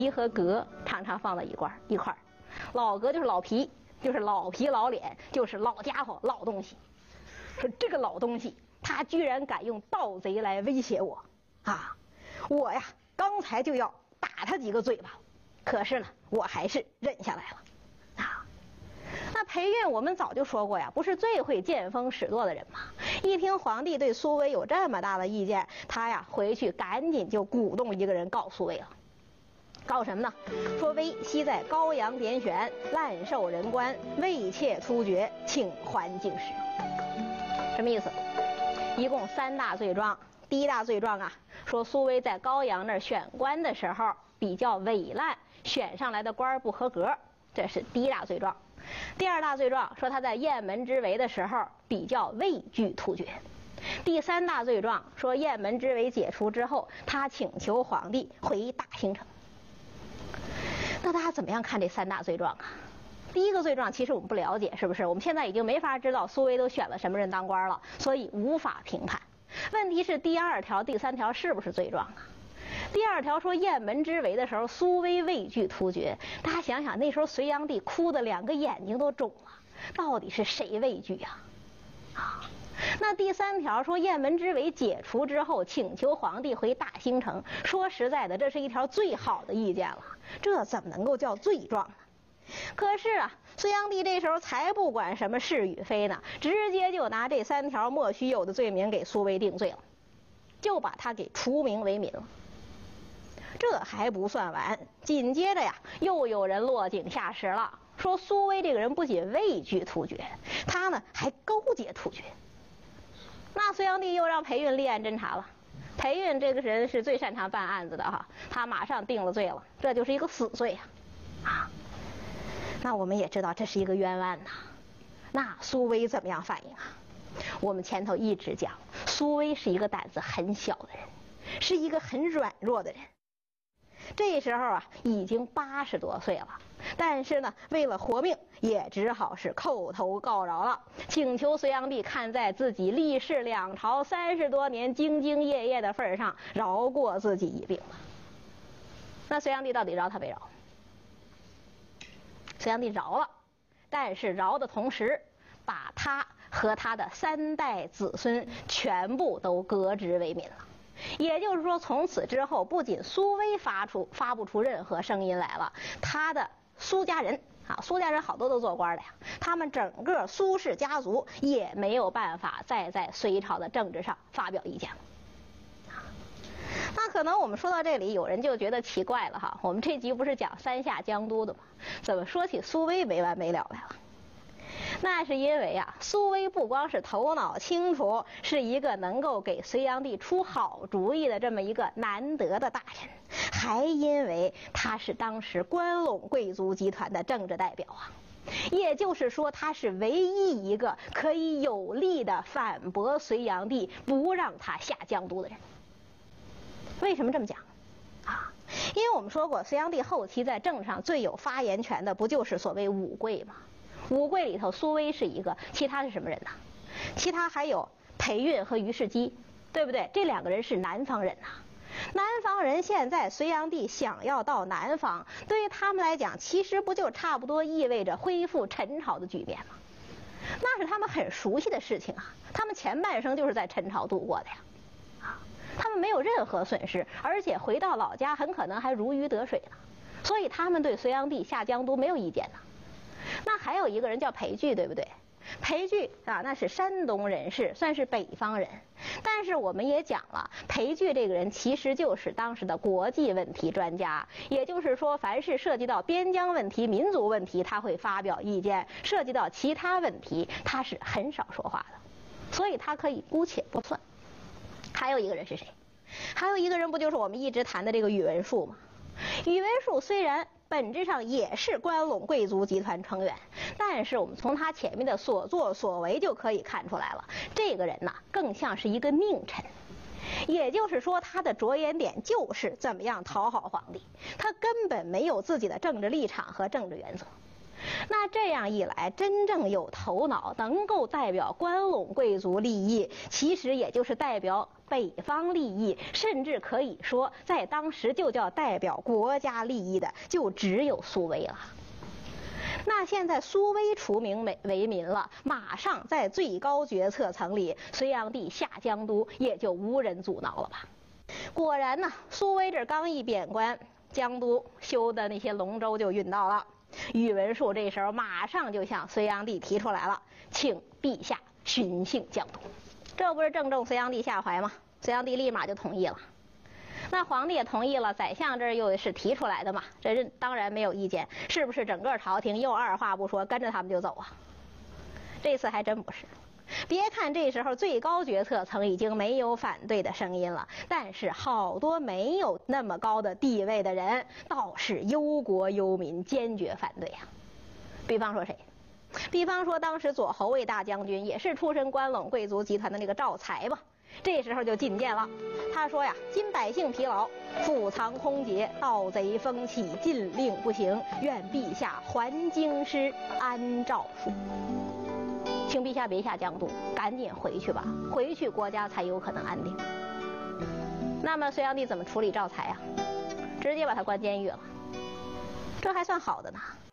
皮和革常常放到一块儿，老革就是老皮，就是老皮老脸，就是老家伙老东西。说这个老东西，他居然敢用盗贼来威胁我啊！我呀，刚才就要打他几个嘴巴，可是呢，我还是忍下来了啊。那裴运我们早就说过呀，不是最会见风使舵的人吗？一听皇帝对苏威有这么大的意见，他呀回去赶紧就鼓动一个人告苏威了。告什么呢？说威昔在高阳点选，滥受人官，畏怯突厥，请还京师。什么意思？一共3大罪状。第一大罪状啊，说苏威在高阳那儿选官的时候比较伪烂，选上来的官不合格，这是第一大罪状。第二大罪状说他在雁门之围的时候比较畏惧突厥。第3大罪状说雁门之围解除之后，他请求皇帝回大兴城。那大家怎么样看这3大罪状啊？第一个罪状其实我们不了解，是不是？我们现在已经没法知道苏威都选了什么人当官了，所以无法评判。问题是第2条、第3条是不是罪状啊？第2条说雁门之围的时候，苏威畏惧突厥。大家想想，那时候隋炀帝哭的2个眼睛都肿了，到底是谁畏惧呀？啊，那第3条说雁门之围解除之后，请求皇帝回大兴城。说实在的，这是一条最好的意见了，这怎么能够叫罪状呢？可是啊，隋炀帝这时候才不管什么是与非呢，直接就拿这3条莫须有的罪名给苏威定罪了，就把他给除名为民了。这还不算完，紧接着呀，又有人落井下石了，说苏威这个人不仅畏惧突厥，他呢还勾结突厥。那隋炀帝又让裴运立案侦查了。裴运这个人是最擅长办案子的哈，他马上定了罪了，这就是一个死罪啊！那我们也知道这是一个冤案呐。那苏威怎么样反应啊？我们前头一直讲，苏威是一个胆子很小的人，是一个很软弱的人。这时候啊，已经80多岁了，但是呢，为了活命，也只好是叩头告饶了，请求隋炀帝看在自己历仕2朝30多年兢兢业业的份上，饶过自己一命吧。那隋炀帝到底饶他没饶？隋炀帝饶了，但是饶的同时，把他和他的3代子孙全部都革职为民了。也就是说，从此之后，不仅苏威发不出任何声音来了，他的苏家人啊，苏家人好多都做官的呀，他们整个苏氏家族也没有办法再在隋朝的政治上发表意见了。那可能我们说到这里，有人就觉得奇怪了哈，我们这集不是讲3下江都的吗？怎么说起苏威没完没了来了？那是因为啊，苏威不光是头脑清楚，是一个能够给隋炀帝出好主意的这么一个难得的大臣，还因为他是当时关陇贵族集团的政治代表啊。也就是说，他是唯一一个可以有力的反驳隋炀帝，不让他下江都的人。为什么这么讲啊？因为我们说过，隋炀帝后期在政治上最有发言权的，不就是所谓五贵吗？5贵里头，苏威是一个，其他是什么人呢？其他还有裴运和于世基，对不对？这2个人是南方人呐。南方人现在隋炀帝想要到南方，对于他们来讲，其实不就差不多意味着恢复陈朝的局面吗？那是他们很熟悉的事情啊，他们前半生就是在陈朝度过的呀，啊，他们没有任何损失，而且回到老家很可能还如鱼得水呢，所以他们对隋炀帝下江都没有意见呢。那还有一个人叫裴矩，对不对？裴矩啊，那是山东人士，算是北方人。但是我们也讲了，裴矩这个人其实就是当时的国际问题专家，也就是说，凡是涉及到边疆问题、民族问题，他会发表意见；涉及到其他问题，他是很少说话的，所以他可以姑且不算。还有一个人是谁？还有一个人不就是我们一直谈的这个宇文述吗？宇文述虽然本质上也是关陇贵族集团成员，但是我们从他前面的所作所为就可以看出来了，这个人呐，更像是一个佞臣。也就是说，他的着眼点就是怎么样讨好皇帝，他根本没有自己的政治立场和政治原则。那这样一来，真正有头脑能够代表关陇贵族利益，其实也就是代表北方利益，甚至可以说在当时就叫代表国家利益的，就只有苏威了。那现在苏威除名为民了，马上在最高决策层里，隋炀帝下江都也就无人阻挠了吧？果然呢，苏威这刚一贬官，江都修的那些龙舟就运到了。宇文述这时候马上就向隋炀帝提出来了，请陛下巡幸江都。这不是正中隋炀帝下怀吗？隋炀帝立马就同意了。那皇帝也同意了，宰相这又是提出来的嘛，这当然没有意见。是不是整个朝廷又二话不说跟着他们就走啊？这次还真不是。别看这时候最高决策层已经没有反对的声音了，但是好多没有那么高的地位的人倒是忧国忧民，坚决反对啊。比方说谁？比方说当时左侯卫大将军，也是出身关陇贵族集团的那个赵才吧，这时候就进谏了。他说呀，今百姓疲劳，腹藏空劫，盗贼风起，禁令不行，愿陛下还京师，安诏书。请陛下别下江都，赶紧回去吧，回去国家才有可能安定。那么隋炀帝怎么处理赵才啊？直接把他关监狱了。这还算好的呢，